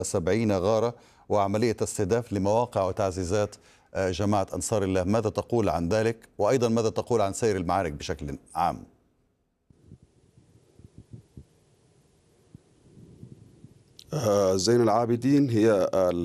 70 غارة وعملية استهداف لمواقع وتعزيزات جماعة أنصار الله. ماذا تقول عن ذلك؟ وأيضا ماذا تقول عن سير المعارك بشكل عام؟ زين العابدين هي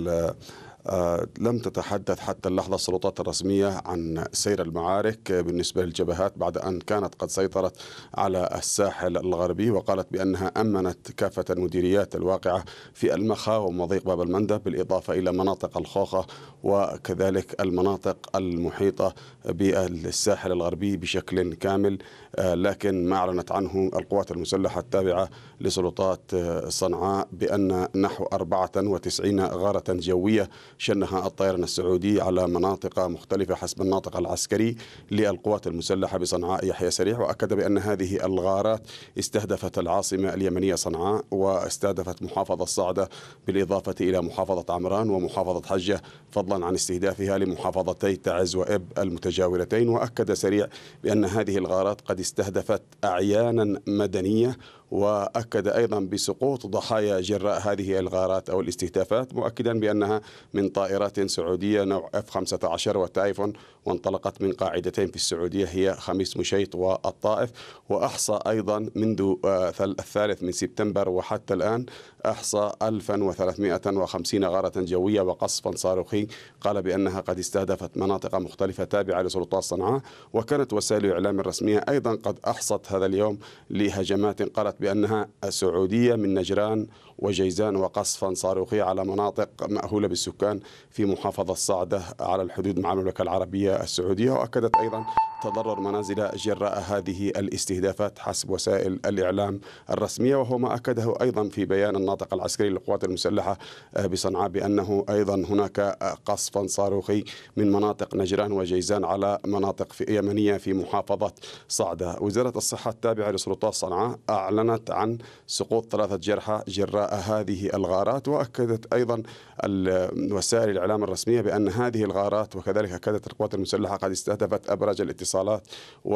لم تتحدث حتى اللحظة السلطات الرسمية عن سير المعارك بالنسبة للجبهات بعد أن كانت قد سيطرت على الساحل الغربي، وقالت بأنها أمنت كافة المديريات الواقعة في المخا ومضيق باب المندب بالإضافة إلى مناطق الخوخة وكذلك المناطق المحيطة بالساحل الغربي بشكل كامل. لكن ما أعلنت عنه القوات المسلحة التابعة لسلطات صنعاء بأن نحو 94 غارة جوية شنها الطيران السعودي على مناطق مختلفة حسب الناطق العسكري للقوات المسلحة بصنعاء يحيى سريع، وأكد بأن هذه الغارات استهدفت العاصمة اليمنية صنعاء واستهدفت محافظة صعدة بالإضافة إلى محافظة عمران ومحافظة حجة، فضلا عن استهدافها لمحافظتي تعز وإب المتجاورتين. وأكد سريع بأن هذه الغارات قد استهدفت أعيانا مدنية، وأكد أيضا بسقوط ضحايا جراء هذه الغارات أو الاستهدافات، مؤكدا بأنها من طائرات سعودية نوع F-15 وتايفون، وانطلقت من قاعدتين في السعودية هي خميس مشيط والطائف. وأحصى أيضا منذ 3 سبتمبر وحتى الآن أحصى 1350 غارة جوية وقصفا صاروخي، قال بأنها قد استهدفت مناطق مختلفة تابعة لسلطات صنعاء. وكانت وسائل الإعلام الرسمية أيضا قد أحصت هذا اليوم لهجمات قالت بأنها سعودية من نجران وجيزان وقصفا صاروخي على مناطق مأهولة بالسكان في محافظة صعدة على الحدود مع المملكة العربية السعودية. وأكدت أيضا تضرر منازل جراء هذه الاستهدافات حسب وسائل الإعلام الرسمية، وهو ما أكده أيضا في بيان الناطق العسكري للقوات المسلحة بصنعاء بأنه أيضا هناك قصفا صاروخي من مناطق نجران وجيزان على مناطق يمنية في محافظة صعدة. وزارة الصحة التابعة لسلطات صنعاء أعلنت عن سقوط 3 جرحى جراء هذه الغارات. وأكدت أيضا وسائل الإعلام الرسمية بأن هذه الغارات وكذلك أكدت القوات المسلحة قد استهدفت أبراج الاتصالات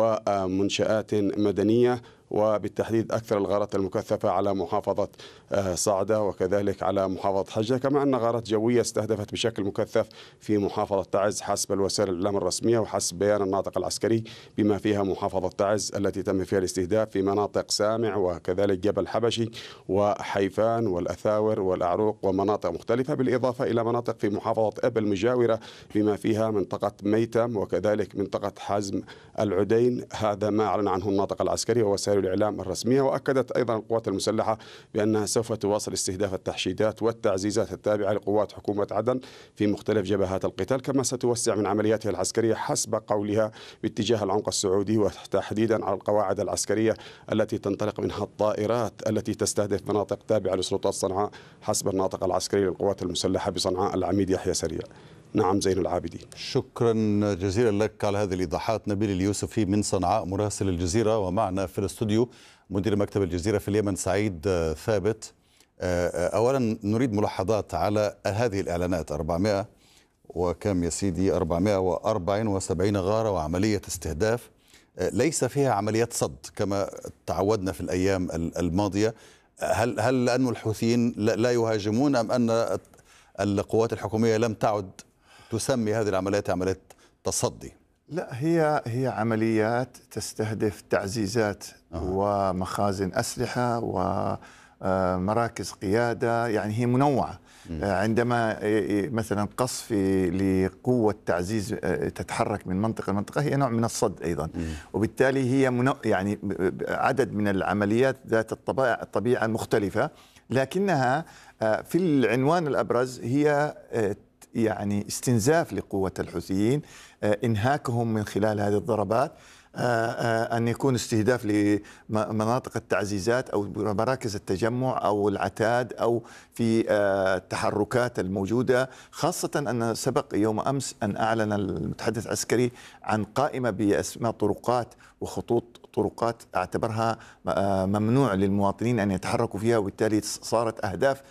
ومنشآت مدنية، وبالتحديد أكثر الغارات المكثفة على محافظة صعدة وكذلك على محافظة حجة، كما أن غارات جوية استهدفت بشكل مكثف في محافظة تعز حسب الوسائل الإعلام الرسمية وحسب بيان الناطق العسكري، بما فيها محافظة تعز التي تم فيها الاستهداف في مناطق سامع وكذلك جبل حبشي وحيفان والأثاور والأعروق ومناطق مختلفة، بالإضافة إلى مناطق في محافظة إب المجاورة بما فيها منطقة ميتم وكذلك منطقة حزم العدين. هذا ما أعلن عنه الناطق العسكري ووسائل الإعلام الرسمية. وأكدت أيضا القوات المسلحة بأنها سوف تواصل استهداف التحشيدات والتعزيزات التابعة لقوات حكومة عدن في مختلف جبهات القتال، كما ستوسع من عملياتها العسكرية حسب قولها باتجاه العمق السعودي، وتحديدا على القواعد العسكرية التي تنطلق منها الطائرات التي تستهدف مناطق تابعة لسلطات صنعاء حسب الناطق العسكري للقوات المسلحة بصنعاء العميد يحيى سريع. نعم زين العابدين. شكرا جزيلا لك على هذه الإيضاحات. نبيل اليوسفي من صنعاء مراسل الجزيرة، ومعنا في الاستوديو مدير مكتب الجزيرة في اليمن سعيد ثابت. أولا نريد ملاحظات على هذه الإعلانات 400 وكم يا سيدي 474 غارة وعملية استهداف، ليس فيها عمليات صد كما تعودنا في الأيام الماضية. هل لأن الحوثيين لا يهاجمون أم أن القوات الحكومية لم تعد تسمي هذه العمليات عمليات تصدي؟ لا، هي عمليات تستهدف تعزيزات ومخازن أسلحة ومراكز قيادة، يعني هي منوعة. عندما مثلا قصف لقوة تعزيز تتحرك من منطقة لمنطقة هي نوع من الصد أيضا، وبالتالي هي يعني عدد من العمليات ذات الطبيعة المختلفة، لكنها في العنوان الأبرز هي يعني استنزاف لقوة الحوثيين، إنهاكهم من خلال هذه الضربات، أن يكون استهداف لمناطق التعزيزات أو مراكز التجمع أو العتاد أو في التحركات الموجودة، خاصة أن سبق يوم أمس أن أعلن المتحدث العسكري عن قائمة بأسماء طرقات وخطوط طرقات اعتبرها ممنوع للمواطنين أن يتحركوا فيها، وبالتالي صارت أهداف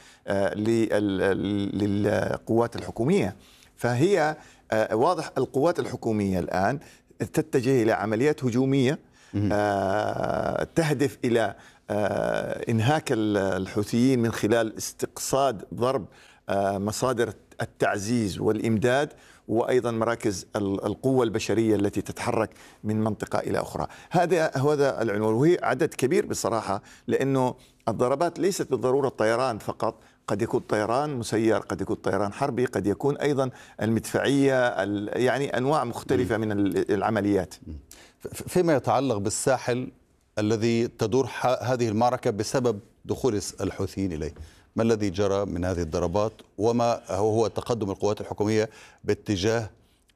للقوات الحكومية. فهي واضح القوات الحكومية الآن تتجه إلى عمليات هجومية تهدف إلى إنهاك الحوثيين من خلال استقصاد ضرب مصادر التعزيز والإمداد، وأيضا مراكز القوة البشرية التي تتحرك من منطقة إلى أخرى. هذا العنوان، وهي عدد كبير بصراحة، لأنه الضربات ليست بالضرورة طيران فقط، قد يكون طيران مسير، قد يكون طيران حربي، قد يكون أيضا المدفعية، يعني أنواع مختلفة من العمليات. فيما يتعلق بالساحل الذي تدور هذه المعركة بسبب دخول الحوثيين إليه، ما الذي جرى من هذه الضربات، وما هو تقدم القوات الحكومية باتجاه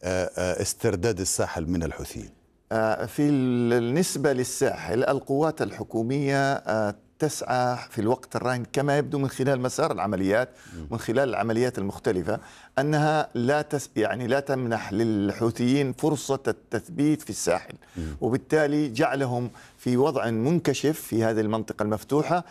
استرداد الساحل من الحوثيين؟ في النسبة للساحل، القوات الحكومية تسعى في الوقت الراهن كما يبدو من خلال مسار العمليات ومن خلال العمليات المختلفة أنها لا تمنح للحوثيين فرصة التثبيت في الساحل، وبالتالي جعلهم في وضع منكشف في هذه المنطقة المفتوحة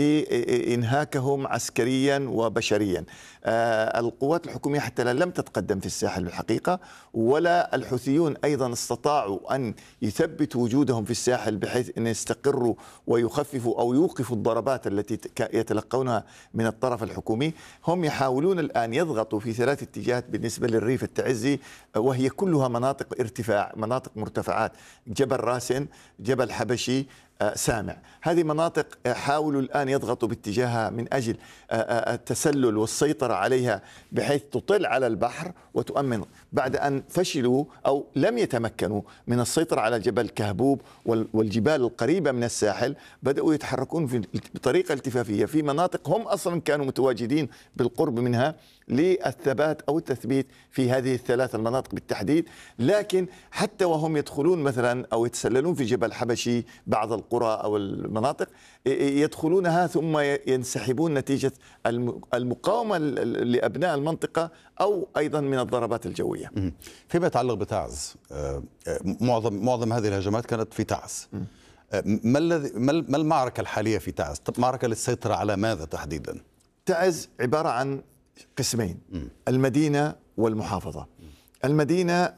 لإنهاكهم عسكريا وبشريا. القوات الحكومية حتى لم تتقدم في الساحل الحقيقة، ولا الحوثيون أيضا استطاعوا أن يثبتوا وجودهم في الساحل بحيث أن يستقروا ويخففوا أو يوقفوا الضربات التي يتلقونها من الطرف الحكومي. هم يحاولون الآن يضغطوا في 3 اتجاهات بالنسبة للريف التعزي، وهي كلها مناطق ارتفاع، مناطق مرتفعات، جبل راسن، جبل حبشي، سامع. هذه مناطق حاولوا الآن يضغطوا باتجاهها من أجل التسلل والسيطرة عليها بحيث تطل على البحر وتؤمن، بعد أن فشلوا أو لم يتمكنوا من السيطرة على جبل كهبوب والجبال القريبة من الساحل. بدأوا يتحركون بطريقة التفافية في مناطق هم أصلا كانوا متواجدين بالقرب منها للثبات أو التثبيت في هذه ال3 المناطق بالتحديد. لكن حتى وهم يدخلون مثلا أو يتسللون في جبل حبشي، بعض القرى أو المناطق يدخلونها ثم ينسحبون نتيجة المقاومة لأبناء المنطقة أو أيضا من الضربات الجوية. فيما يتعلق بتعز، معظم هذه الهجمات كانت في تعز. ما المعركة الحالية في تعز؟ معركة للسيطرة على ماذا تحديدا؟ تعز عبارة عن قسمين، المدينة والمحافظة. المدينة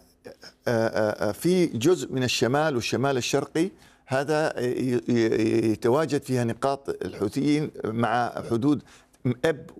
في جزء من الشمال والشمال الشرقي، هذا يتواجد فيها نقاط الحوثيين مع حدود أب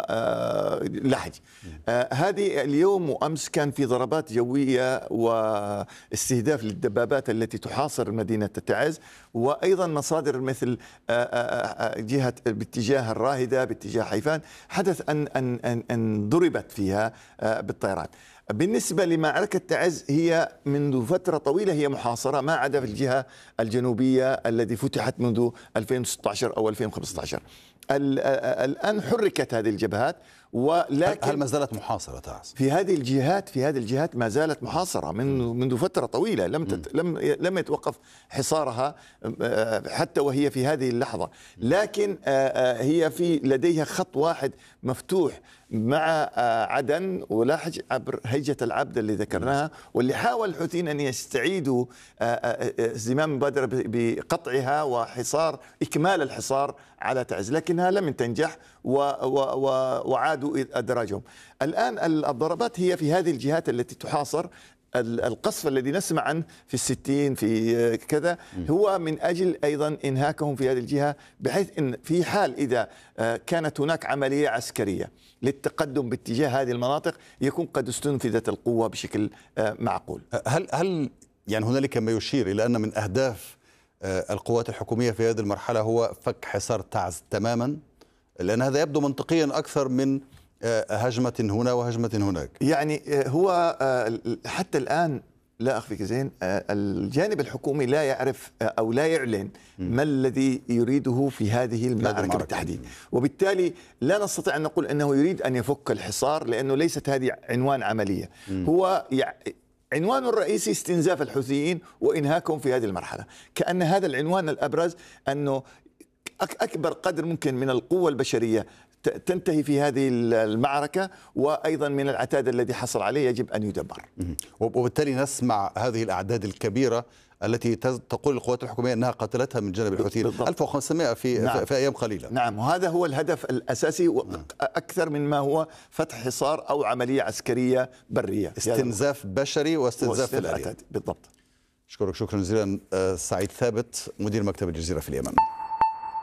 ولحج. هذه اليوم وأمس كان في ضربات جوية واستهداف للدبابات التي تحاصر مدينة تعز، وأيضا مصادر مثل جهة باتجاه الراهدة، باتجاه حيفان، حدث أن ضربت فيها بالطيران. بالنسبة لمعركة تعز، هي منذ فترة طويلة هي محاصرة، ما عدا في الجهة الجنوبية التي فتحت منذ 2016 أو 2015. الآن حركت هذه الجبهات، ولكن هل ما زالت محاصرة تعز؟ في هذه الجهات ما زالت محاصرة منذ فترة طويلة، لم يتوقف حصارها حتى وهي في هذه اللحظة. لكن هي لديها خط واحد مفتوح مع عدن ولاحج عبر هيجة العبد اللي ذكرناها، واللي حاول الحوثيين أن يستعيدوا زمام المبادرة بقطعها وحصار إكمال الحصار على تعز، لكنها لم تنجح وعادوا أدراجهم. الآن الضربات هي في هذه الجهات التي تحاصر. القصف الذي نسمع عنه في 60 في كذا هو من أجل أيضا إنهاكهم في هذه الجهة، بحيث أن في حال إذا كانت هناك عملية عسكرية للتقدم باتجاه هذه المناطق يكون قد استنفذت القوة بشكل معقول. هل يعني هنالك ما يشير إلى أن من أهداف القوات الحكومية في هذه المرحلة هو فك حصار تعز تماما؟ لأن هذا يبدو منطقيا أكثر من هجمة هنا وهجمة هناك. يعني هو حتى الآن لا أخفيك زين، الجانب الحكومي لا يعرف أو لا يعلن ما الذي يريده في هذه المعركة بالتحديد، وبالتالي لا نستطيع أن نقول أنه يريد أن يفك الحصار، لأنه ليست هذه عنوان عملية. هو عنوانه الرئيسي استنزاف الحوثيين وإنهاكهم في هذه المرحلة، كأن هذا العنوان الأبرز، أنه أكبر قدر ممكن من القوة البشرية تنتهي في هذه المعركة، وأيضا من العتاد الذي حصل عليه يجب أن يدبر. وبالتالي نسمع هذه الأعداد الكبيرة التي تقول القوات الحكومية أنها قتلتها من جانب الحوثيين، 1500 في أيام قليلة. نعم، وهذا هو الهدف الأساسي، أكثر من ما هو فتح حصار أو عملية عسكرية برية، استنزاف بشري واستنزاف الآلية. بالضبط. أشكرك شكرا جزيلا سعيد ثابت، مدير مكتب الجزيرة في اليمن.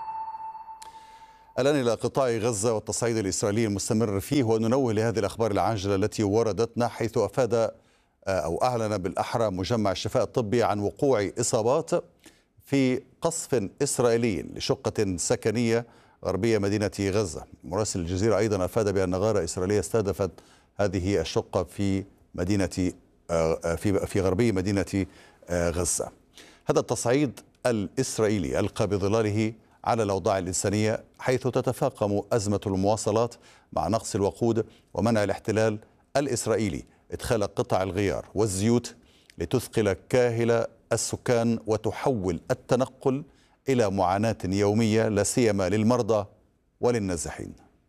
الآن إلى قطاع غزة والتصعيد الإسرائيلي المستمر فيه، وننوه لهذه الأخبار العاجلة التي وردتنا، حيث أفاد أو أعلن بالأحرى مجمع الشفاء الطبي عن وقوع إصابات في قصف إسرائيلي لشقة سكنية غربية مدينة غزة. مراسل الجزيرة أيضا أفاد بأن غارة إسرائيلية استهدفت هذه الشقة في مدينة في غربي مدينة غزة. هذا التصعيد الإسرائيلي ألقى بظلاله على الأوضاع الإنسانية، حيث تتفاقم أزمة المواصلات مع نقص الوقود ومنع الاحتلال الإسرائيلي إدخال قطع الغيار والزيوت لتثقل كاهل السكان وتحول التنقل إلى معاناة يومية، لا سيما للمرضى وللنازحين.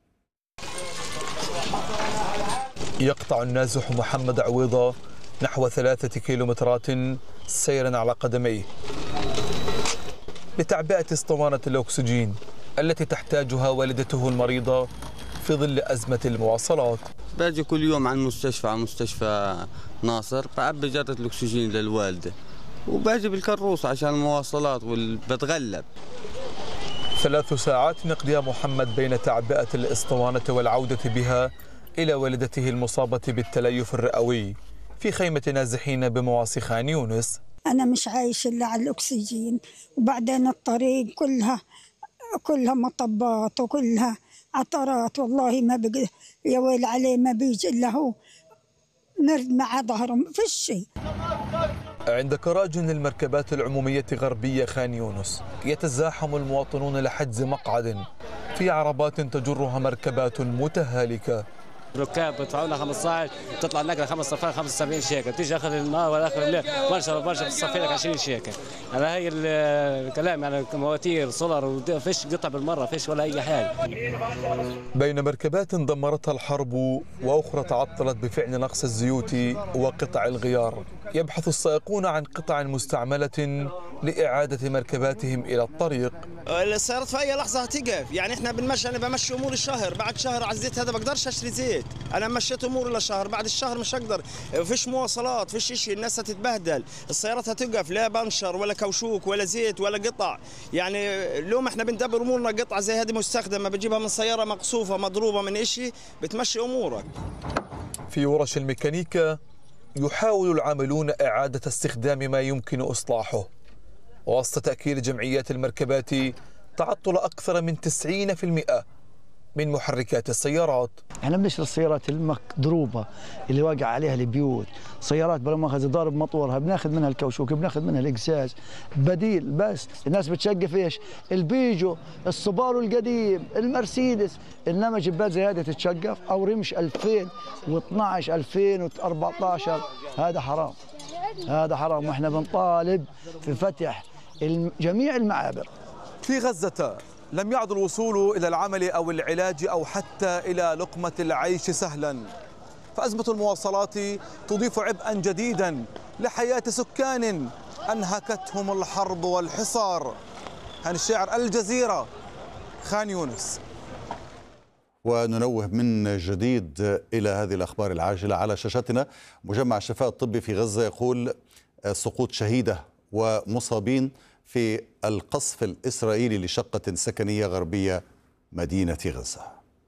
يقطع النازح محمد عويضة نحو 3 كيلومترات سيرا على قدميه لتعبئة اسطوانة الأكسجين التي تحتاجها والدته المريضة في ظل أزمة المواصلات. باجي كل يوم على مستشفى ناصر بعبي جرة الأكسجين للوالدة، وباجي بالكروس عشان المواصلات وبتغلب. 3 ساعات يقضيها محمد بين تعبئة الاسطوانة والعودة بها إلى والدته المصابة بالتليف الرئوي في خيمة نازحين بمواصي خان يونس. أنا مش عايش إلا على الأكسجين، وبعدين الطريق كلها مطبات وكلها عطرات، والله ما بقى يا ويل عليه، ما بيجي إلا هو مرد مع ظهره، ما فيش شيء. عند كراج المركبات العمومية غربية خان يونس يتزاحم المواطنون لحجز مقعد في عربات تجرها مركبات متهالكة. ركاب بدفعوا لها 15، تطلع النقله 5 صفار 75 شيكل، تيجي اخر النهار ولا اخر الليل برشا تصفي لك 20 شيكل. هذا هي الكلام، يعني مواتير سولر وفيش قطع بالمره، فيش ولا اي حاجه. بين مركبات دمرتها الحرب واخرى تعطلت بفعل نقص الزيوت وقطع الغيار، يبحث السائقون عن قطع مستعمله لاعاده مركباتهم الى الطريق. السيارات في اي لحظه هتقف، يعني احنا بنمشي، انا بمشي امور الشهر، بعد شهر على الزيت هذا بقدرش اشتري زيت، انا مشيت اموري لشهر، بعد الشهر مش هقدر، فيش مواصلات، فيش شيء، الناس هتتبهدل، السيارات هتقف، لا بنشر ولا كوشوك ولا زيت ولا قطع. يعني اليوم احنا بندبر امورنا، قطعه زي هذه مستخدمه بتجيبها من سياره مقصوفه مضروبه من شيء بتمشي امورك. في ورش الميكانيكا يحاول العاملون اعاده استخدام ما يمكن اصلاحه، وسط تاكيد جمعيات المركبات تعطل اكثر من 90% من محركات السيارات. احنا بنشتري السيارات المضروبه اللي واقع عليها البيوت، سيارات بلا مؤاخذه ضارب مطورها، بناخذ منها الكوشوك، بناخذ منها الاقزاز، بديل. بس الناس بتشقف ايش؟ البيجو، السوبارو القديم، المرسيدس، انما جبات زي هذه تتشقف او رمش 2012 2014، هذا حرام، هذا حرام، واحنا بنطالب في فتح جميع المعابر. في غزة لم يعد الوصول إلى العمل أو العلاج أو حتى إلى لقمة العيش سهلا، فأزمة المواصلات تضيف عبئا جديدا لحياة سكان أنهكتهم الحرب والحصار. هاني الشاعر، الجزيرة، خان يونس. وننوه من جديد إلى هذه الأخبار العاجلة على شاشتنا. مجمع الشفاء الطبي في غزة يقول سقوط شهيدة ومصابين في القصف الإسرائيلي لشقة سكنية غربية مدينة غزة.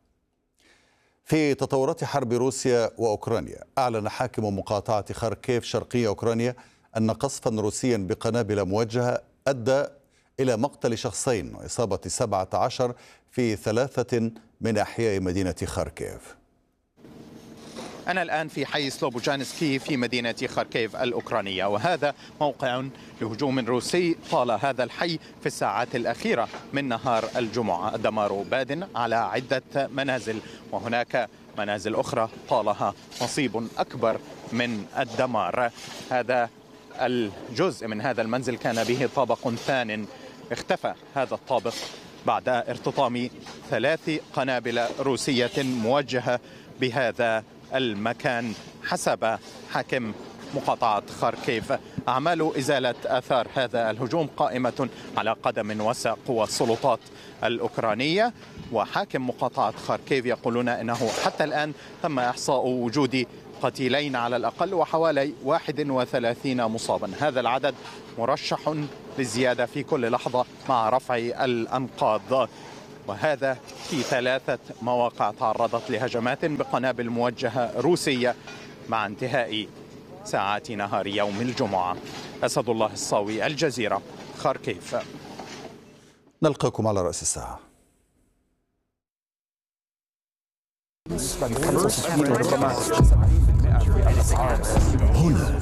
في تطورات حرب روسيا وأوكرانيا، أعلن حاكم مقاطعة خاركيف شرقية أوكرانيا أن قصفا روسيا بقنابل موجهة أدى إلى مقتل شخصين وإصابة 17 في 3 من أحياء مدينة خاركيف. أنا الآن في حي سلوبوجانسكي في مدينة خاركيف الأوكرانية، وهذا موقع لهجوم روسي طال هذا الحي في الساعات الأخيرة من نهار الجمعة. الدمار باد على عدة منازل، وهناك منازل أخرى طالها نصيب أكبر من الدمار. هذا الجزء من هذا المنزل كان به طابق ثان، اختفى هذا الطابق بعد ارتطام 3 قنابل روسية موجهة بهذا المكان حسب حاكم مقاطعة خاركيف. أعمال إزالة آثار هذا الهجوم قائمة على قدم وساق، والسلطات الأوكرانية وحاكم مقاطعة خاركيف يقولون أنه حتى الآن تم إحصاء وجود قتيلين على الأقل وحوالي 31 مصابا. هذا العدد مرشح للزيادة في كل لحظة مع رفع الأنقاض. وهذا في 3 مواقع تعرضت لهجمات بقنابل موجهة روسية مع انتهاء ساعات نهار يوم الجمعة. أسد الله الصاوي، الجزيرة، خاركيف. نلقاكم على رأس الساعة. هنا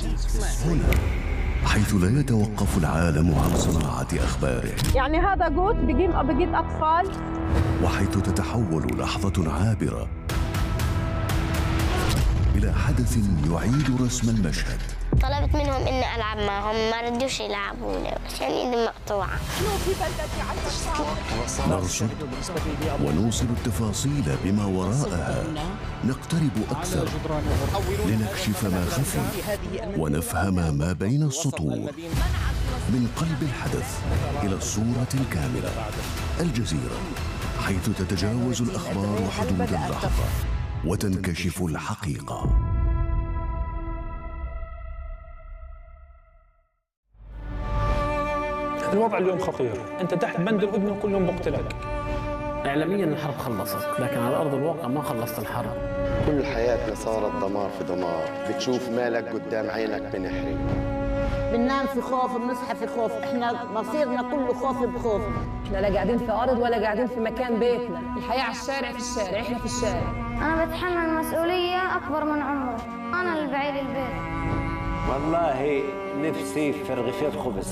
حيث لا يتوقف العالم عن صناعة أخباره، يعني هذا جوت بجيب أطفال، وحيث تتحول لحظة عابرة إلى حدث يعيد رسم المشهد. طلبت منهم إني ألعب معهم، ما ردوش يلعبوني عشان إيدي مقطوعة. نرصد ونوصل التفاصيل بما وراءها، نقترب أكثر لنكشف ما خفي ونفهم ما بين السطور. من قلب الحدث إلى الصورة الكاملة، الجزيرة، حيث تتجاوز الأخبار حدود اللحظة وتنكشف الحقيقة. الوضع اليوم خطير، انت تحت بند الهدنه وكل يوم بقتلك. اعلاميا الحرب خلصت، لكن على ارض الواقع ما خلصت الحرب. كل حياتنا صارت دمار في دمار، بتشوف مالك قدام عينك بنحرق. بننام في خوف، بنصحى في خوف، احنا مصيرنا كله خوف بخوف. احنا لا قاعدين في ارض ولا قاعدين في مكان بيتنا، الحياه على الشارع، في الشارع، احنا في الشارع. أنا بتحمل مسؤولية أكبر من عمري، أنا اللي بعيد البيت. والله نفسي في رغيفين خبز.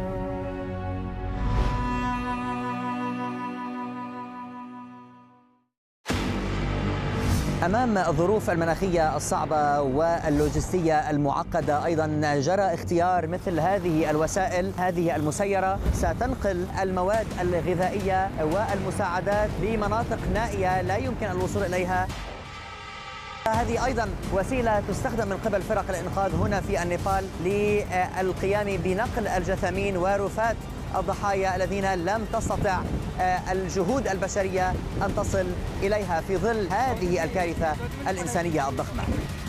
أمام الظروف المناخية الصعبة واللوجستية المعقدة أيضا جرى اختيار مثل هذه الوسائل، هذه المسيرة ستنقل المواد الغذائية والمساعدات لمناطق نائية لا يمكن الوصول إليها. هذه أيضا وسيلة تستخدم من قبل فرق الإنقاذ هنا في النيبال للقيام بنقل الجثامين ورفات الضحايا الذين لم تستطع الجهود البشرية أن تصل إليها في ظل هذه الكارثة الإنسانية الضخمة.